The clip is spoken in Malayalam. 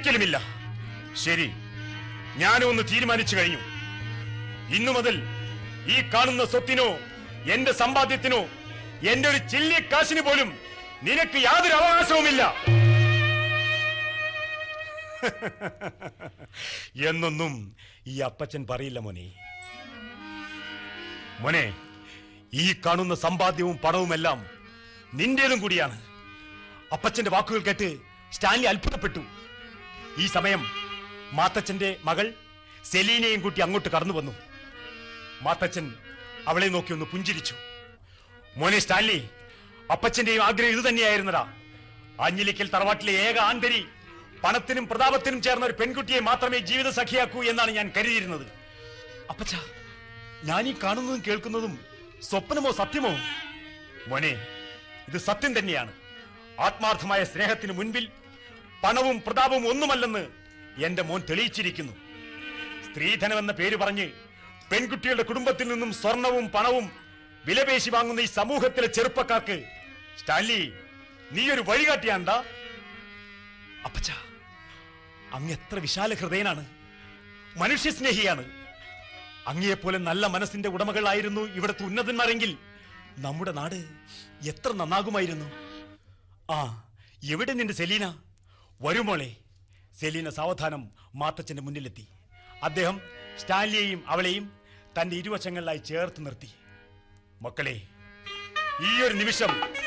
ഒരിക്കലുമില്ല. ശരി, ഞാനും ഒന്ന് തീരുമാനിച്ചു കഴിഞ്ഞു. ഇന്നു മുതൽ ഈ കാണുന്ന സ്വത്തിനോ എന്റെ സമ്പാദ്യത്തിനോ എന്റെ ഒരു ചില്ലി കാശിന് പോലും നിനക്ക് യാതൊരു അവകാശവുമില്ല എന്നൊന്നും ഈ അപ്പച്ചൻ പറയില്ല മോനെ. മോനെ, ഈ കാണുന്ന സമ്പാദ്യവും പണവുമെല്ലാം നിന്റേതും കൂടിയാണ്. അപ്പച്ചന്റെ വാക്കുകൾ കേട്ട് സ്റ്റാൻലി അത്ഭുതപ്പെട്ടു. ഈ സമയം മാത്തച്ഛന്റെ മകൾ സെലീനയും കൂട്ടി അങ്ങോട്ട് കടന്നു വന്നു. മാത്തച്ഛൻ അവളെ നോക്കി ഒന്ന് പുഞ്ചിരിച്ചു. മോനെ സ്റ്റാൻലി, അപ്പച്ചന്റെയും ആഗ്രഹം ഇത് തന്നെയായിരുന്നടാ. ആഞ്ഞിലിക്കൽ തറവാട്ടിലെ ഏക ആന്തരി പണത്തിനും പ്രതാപത്തിനും ചേർന്ന ഒരു പെൺകുട്ടിയെ മാത്രമേ ജീവിത സഖിയാക്കൂ എന്നാണ് ഞാൻ കരുതിയിരുന്നത്. അപ്പച്ച, ഞാൻ ഈ കാണുന്നതും കേൾക്കുന്നതും സ്വപ്നമോ സത്യമോ? മോനെ, ഇത് സത്യം തന്നെയാണ്. ആത്മാർത്ഥമായ സ്നേഹത്തിന് മുൻപിൽ പണവും പ്രതാപവും ഒന്നുമല്ലെന്ന് എന്റെ മോൻ തെളിയിച്ചിരിക്കുന്നു. സ്ത്രീധനമെന്ന പേര് പറഞ്ഞ് പെൺകുട്ടികളുടെ കുടുംബത്തിൽ നിന്നും സ്വർണവും പണവും വിലപേശി വാങ്ങുന്ന ഈ സമൂഹത്തിലെ ചെറുപ്പക്കാർക്ക് സ്റ്റാൻലി നീ ഒരു വഴികാട്ടിയാണ്ടാ. അപ്പച്ച, അങ്ങ് എത്ര വിശാല ഹൃദയനാണ്, മനുഷ്യസ്നേഹിയാണ്. അങ്ങയെപ്പോലെ നല്ല മനസ്സിന്റെ ഉടമകളായിരുന്നു ഇവിടുത്തെ ഉന്നതന്മാരെങ്കിൽ നമ്മുടെ നാട് എത്ര നന്നാകുമായിരുന്നു. ആ, എവിടെ നിന്റെ സെലീന? വരുമോളെ. സെലീന സാവധാനം മാത്തച്ഛന്റെ മുന്നിലെത്തി. അദ്ദേഹം സ്റ്റാൻലിയെയും അവളെയും തന്റെ ഇരുവശങ്ങളിലായി ചേർത്ത് നിർത്തി. മക്കളെ, ഈ ഒരു നിമിഷം